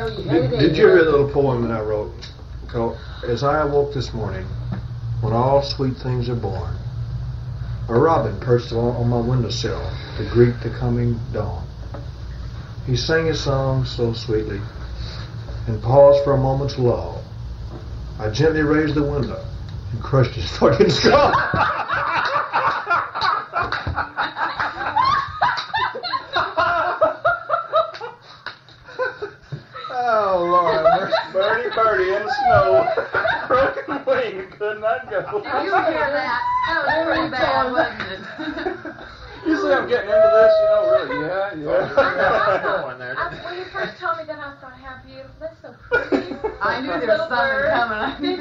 Did you hear the little poem that I wrote? Called, As I awoke this morning, when all sweet things are born, a robin perched on my windowsill to greet the coming dawn. He sang his song so sweetly and paused for a moment's lull. I gently raised the window and crushed his fucking skull. Oh, Lord. Birdie in the snow. Broken wing, could not go. Did you hear that? That was pretty bad, wasn't it? You see I'm getting into this, you know, really. Yeah. When you first told me that, I thought, how beautiful. That's so pretty. I knew there was something coming. I knew.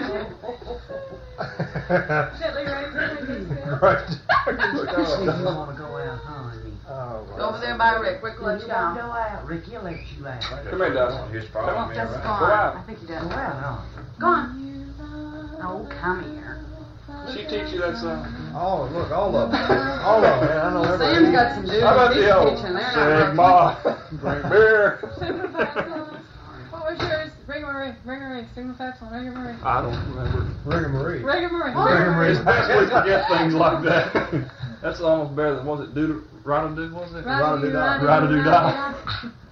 Gently raised the Right. You want to go out, huh, honey? Go over there by Rick. Rick will let you You want to go. go out? Rick, he'll let you out. Come here, Dustin. He's Come on. following me Just go around. Go on. out. I think he Go does. out, huh? Go on. Oh, come here. She teach you that song? Oh, look, all of them. All of them, man. I know Sam's everything. got some dudes. How about He's the old teaching. They're Sig not Ma, drink beer? What was yours? Ring-a-marie. Sigma-fax on Ring-a-marie. I don't remember. Ring-a-marie. Ring-a-marie. Ring-a-marie's Best we forget things like that. That's almost better than, was it Rada-do, was it? Rada-do-da. Rada-do-da.